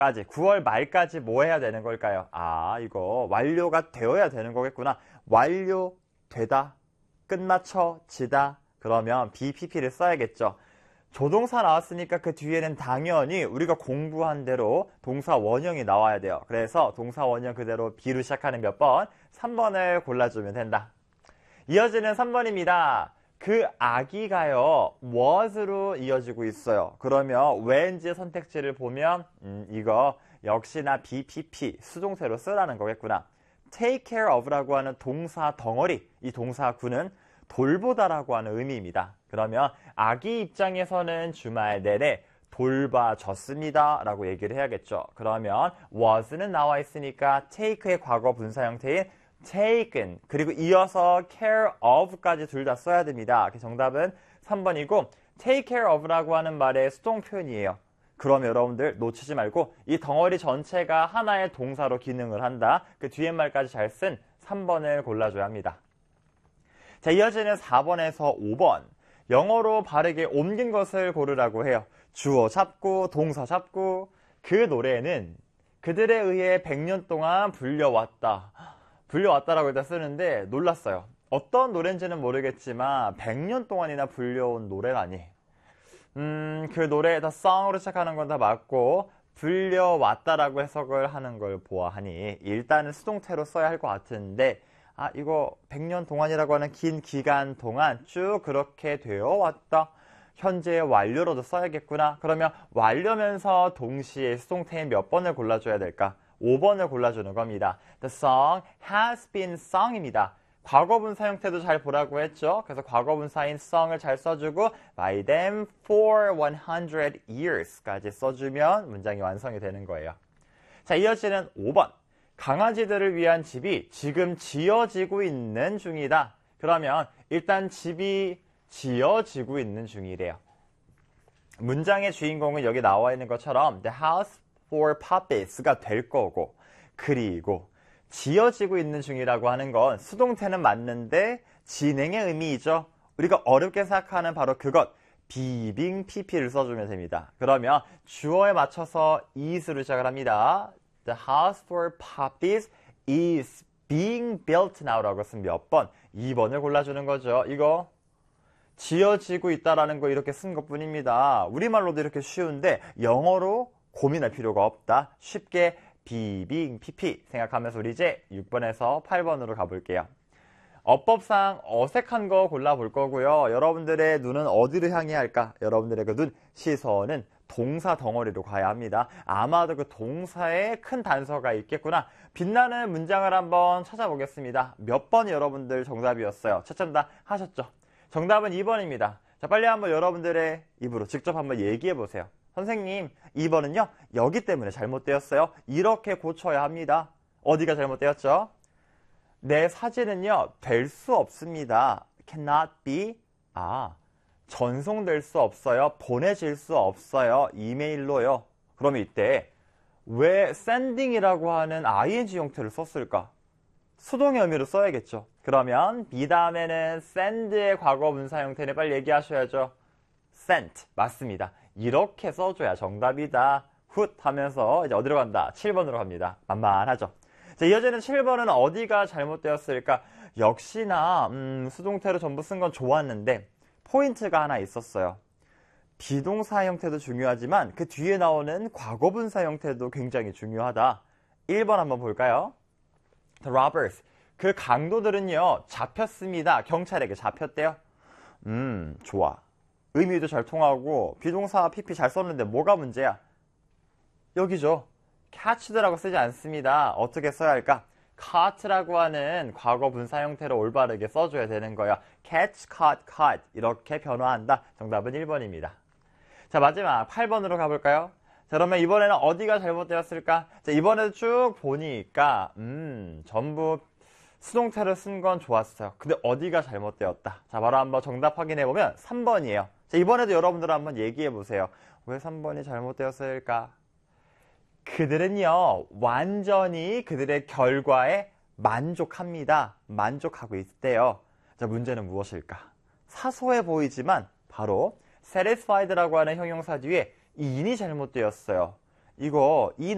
9월 말까지 뭐 해야 되는 걸까요? 아, 이거 완료가 되어야 되는 거겠구나. 완료되다, 끝마쳐지다, 그러면 BPP를 써야겠죠. 조동사 나왔으니까 그 뒤에는 당연히 우리가 공부한 대로 동사 원형이 나와야 돼요. 그래서 동사 원형 그대로 B로 시작하는 몇 번? 3번을 골라주면 된다. 이어지는 3번입니다. 그 아기가요, was로 이어지고 있어요. 그러면 when지 선택지를 보면 이거 역시나 BPP, 수동태로 쓰라는 거겠구나. take care of라고 하는 동사 덩어리, 이 동사구는 돌보다라고 하는 의미입니다. 그러면 아기 입장에서는 주말 내내 돌봐줬습니다 라고 얘기를 해야겠죠. 그러면 was는 나와 있으니까 take의 과거 분사 형태인 taken, 그리고 이어서 care of까지 둘 다 써야 됩니다. 정답은 3번이고 take care of라고 하는 말의 수동 표현이에요. 그럼 여러분들 놓치지 말고 이 덩어리 전체가 하나의 동사로 기능을 한다. 그 뒤에 말까지 잘 쓴 3번을 골라줘야 합니다. 자, 이어지는 4번에서 5번. 영어로 바르게 옮긴 것을 고르라고 해요. 주어 잡고 동사 잡고. 그 노래는 그들에 의해 100년 동안 불려왔다라고 일단 쓰는데 놀랐어요. 어떤 노래인지는 모르겠지만 100년 동안이나 불려온 노래라니. 그 노래 The Song으로 시작하는 건 다 맞고 불려왔다라고 해석을 하는 걸 보아하니 일단은 수동태로 써야 할 것 같은데 이거 100년 동안이라고 하는 긴 기간 동안 쭉 그렇게 되어 왔다. 현재의 완료로도 써야겠구나. 그러면 완료면서 동시에 수동태인 몇 번을 골라줘야 될까? 5번을 골라주는 겁니다. The song has been sung입니다. 과거분사 형태도 잘 보라고 했죠. 그래서 과거분사인 sung을 잘 써주고 by them for 100 years까지 써주면 문장이 완성이 되는 거예요. 자, 이어지는 5번. 강아지들을 위한 집이 지금 지어지고 있는 중이다. 그러면 일단 집이 지어지고 있는 중이래요. 문장의 주인공은 여기 나와 있는 것처럼 The house for puppies가 될 거고, 그리고 지어지고 있는 중이라고 하는 건 수동태는 맞는데 진행의 의미이죠. 우리가 어렵게 생각하는 바로 그것, being pp를 써주면 됩니다. 그러면 주어에 맞춰서 is로 시작을 합니다. The house for puppies is being built now라고 쓴 몇 번? 2번을 골라주는 거죠. 이거 지어지고 있다라는 거 이렇게 쓴 것뿐입니다. 우리말로도 이렇게 쉬운데 영어로 고민할 필요가 없다. 쉽게 being pp 생각하면서 우리 이제 6번에서 8번으로 가볼게요. 어법상 어색한 거 골라볼 거고요. 여러분들의 눈은 어디를 향해야 할까? 여러분들의 그 눈, 시선은 동사 덩어리로 가야 합니다. 아마도 그 동사에 큰 단서가 있겠구나. 빛나는 문장을 한번 찾아보겠습니다. 몇 번이 여러분들 정답이었어요? 채점 다 하셨죠? 정답은 2번입니다. 자, 빨리 한번 여러분들의 입으로 직접 한번 얘기해 보세요. 선생님, 2번은요, 여기 때문에 잘못되었어요. 이렇게 고쳐야 합니다. 어디가 잘못되었죠? 내 사진은요, 될 수 없습니다. cannot be, 전송될 수 없어요. 보내질 수 없어요. 이메일로요. 그러면 이때 왜 sending이라고 하는 ing 형태를 썼을까? 수동의 의미로 써야겠죠. 그러면 be 다음에는 send의 과거 분사 형태는 빨리 얘기하셔야죠. sent, 맞습니다. 이렇게 써줘야 정답이다. 훗 하면서 이제 어디로 간다? 7번으로 갑니다. 만만하죠. 자, 이어지는 7번은 어디가 잘못되었을까? 역시나 수동태로 전부 쓴 건 좋았는데 포인트가 하나 있었어요. 비동사 형태도 중요하지만 그 뒤에 나오는 과거분사 형태도 굉장히 중요하다. 1번 한번 볼까요? The robbers. 그 강도들은요, 잡혔습니다. 경찰에게 잡혔대요. 좋아. 의미도 잘 통하고 비동사 pp 잘 썼는데 뭐가 문제야? 여기죠. catched라고 쓰지 않습니다. 어떻게 써야 할까? caught라고 하는 과거 분사 형태로 올바르게 써줘야 되는 거예요. catch, caught, caught 이렇게 변화한다. 정답은 1번입니다. 자, 마지막 8번으로 가볼까요? 자, 그러면 이번에는 어디가 잘못되었을까? 자, 이번에도 쭉 보니까 전부 수동태를 쓴 건 좋았어요. 근데 어디가 잘못되었다? 자, 바로 한번 정답 확인해보면 3번이에요. 자, 이번에도 여러분들 한번 얘기해보세요. 왜 3번이 잘못되었을까? 그들은요, 완전히 그들의 결과에 만족합니다. 만족하고 있대요. 자, 문제는 무엇일까? 사소해 보이지만 바로 satisfied라고 하는 형용사 뒤에 in이 잘못되었어요. 이거 이